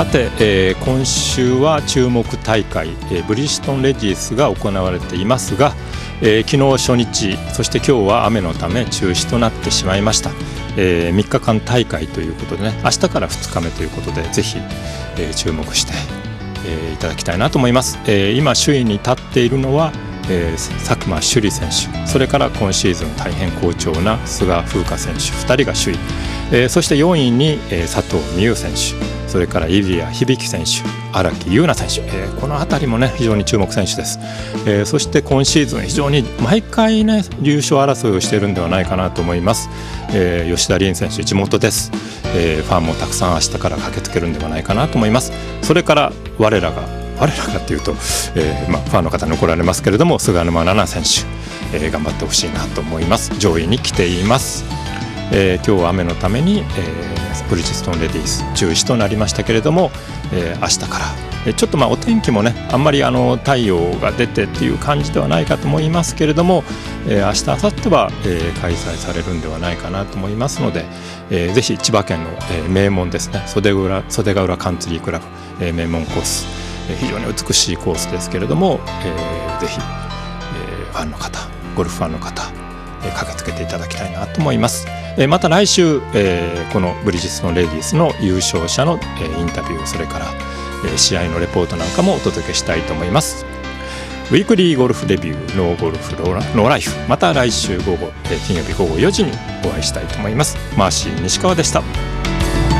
さて、今週は注目大会、ブリヂストンレディースが行われていますが、昨日初日、そして今日は雨のため中止となってしまいました。3日間大会ということでね、明日から2日目ということでぜひ、注目して、いただきたいなと思います。今首位に立っているのは、佐久間朱莉選手、それから今シーズン大変好調な菅風花選手、2人が首位、そして4位に、佐藤美優選手、それから入谷響選手、荒木優奈選手、この辺りもね非常に注目選手です。そして今シーズン非常に毎回ね優勝争いをしているんではないかなと思います。吉田鈴選手、地元です。ファンもたくさん明日から駆けつけるんではないかなと思います。それから我らがっていうと、ファンの方に怒られますけれども、菅沼菜々選手、頑張ってほしいなと思います。上位に来ています。今日は雨のために、ブリヂストンレディース中止となりましたけれども、明日から、ちょっとお天気もねあんまり太陽が出てっていう感じではないかと思いますけれども、明日明後日は、開催されるんではないかなと思いますので、ぜひ千葉県の、名門ですね、袖ヶ浦カンツリークラブ、名門コース、非常に美しいコースですけれども、ぜひ、ファンの方、ゴルフファンの方、駆けつけていただきたいなと思います。また来週、このブリヂストンレディースの優勝者の、インタビュー、それから、試合のレポートなんかもお届けしたいと思います。ウィークリーゴルフレビューノーゴルフノーライフ、また来週午後、金曜日午後4時にお会いしたいと思います。マーシー西川でした。